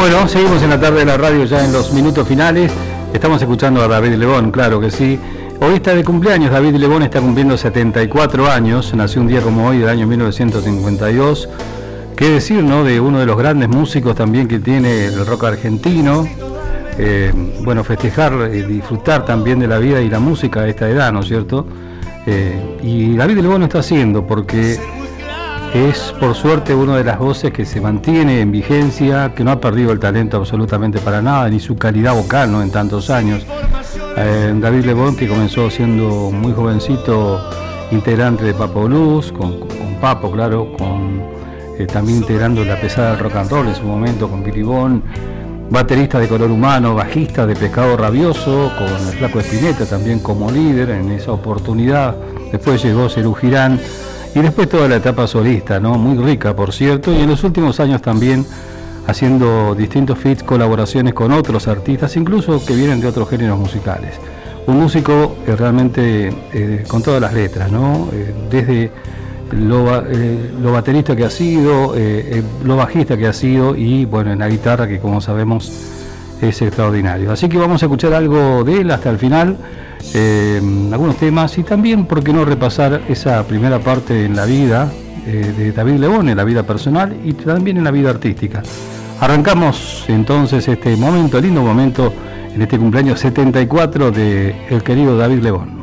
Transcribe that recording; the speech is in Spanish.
Bueno, seguimos en la tarde de la radio ya en los minutos finales. Estamos escuchando a David Lebón, claro que sí. Hoy está de cumpleaños, David Lebón está cumpliendo 74 años, nació un día como hoy del año 1952. Qué decir, ¿no?, de uno de los grandes músicos también que tiene el rock argentino. Bueno, festejar, disfrutar también de la vida y la música a esta edad, ¿no es cierto? Y David Lebón lo está haciendo porque es, por suerte, una de las voces que se mantiene en vigencia, que no ha perdido el talento absolutamente para nada, ni su calidad vocal, ¿no?, en tantos años. David Lebón, que comenzó siendo muy jovencito, integrante de Papo Blues, con Papo, claro, también integrando la pesada del rock and roll en su momento, con Billy Bond, baterista de Color Humano, bajista de Pescado Rabioso, con el Flaco Espineta también como líder en esa oportunidad. Después llegó Serú Girán, y después toda la etapa solista, ¿no?, muy rica, por cierto, y en los últimos años también haciendo distintos feats, colaboraciones con otros artistas, incluso que vienen de otros géneros musicales. Un músico realmente con todas las letras, ¿no? Desde lo baterista que ha sido, lo bajista que ha sido, y bueno, en la guitarra, que como sabemos es extraordinario. Así que vamos a escuchar algo de él hasta el final. Algunos temas, y también, ¿por qué no repasar esa primera parte en la vida de David Lebón, en la vida personal y también en la vida artística? Arrancamos entonces este momento, lindo momento, en este cumpleaños 74 de el querido David Lebón.